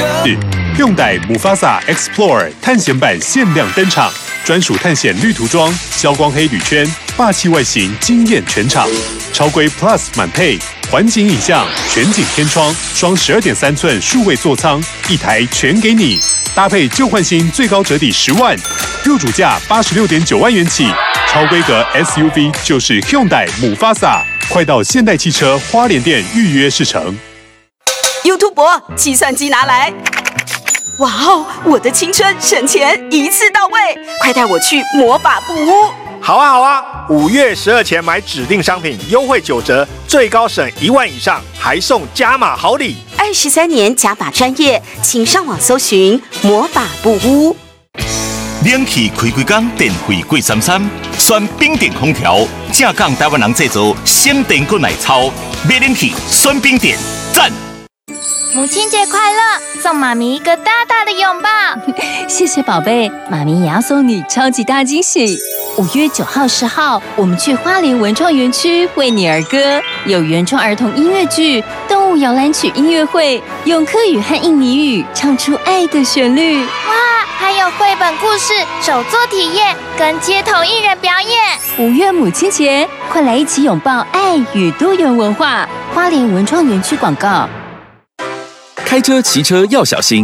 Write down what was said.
Hyundai Mufasa Explorer 探险版限量登场，专属探险绿涂装，消光黑铝圈，霸气外形惊艳全场。超规 Plus 满配，环景影像，全景天窗，双12.3寸数位座舱，一台全给你。搭配旧换新，最高折抵10万，入主价86.9万元起。超规格 SUV 就是 Hyundai Mufasa， 快到现代汽车花莲店预约试乘。 YouTube 计算机拿来！哇哦，我的青春省钱一次到位，快带我去魔法布屋！ 好啊好啊，5月12前买指定商品优惠9折，最高省1万以上，还送加码好礼。 23年加法专业，请上网搜寻魔法布屋。 冷气开几工，电费贵33，选冰点空调，正港台湾人制造，省电过来超，买冷气选冰点，赞！ 母亲节快乐！送妈咪一个大大的拥抱。 谢谢宝贝，妈咪也要送你超级大惊喜。5月9号、10号，我们去花莲文创园区为你儿歌，有原创儿童音乐剧、动物摇篮曲音乐会，用客语和印尼语唱出爱的旋律。 哇，还有绘本故事、手作体验跟街头艺人表演。 5月母亲节，快来一起拥抱爱与多元文化。花莲文创园区广告。 开车、骑车要小心。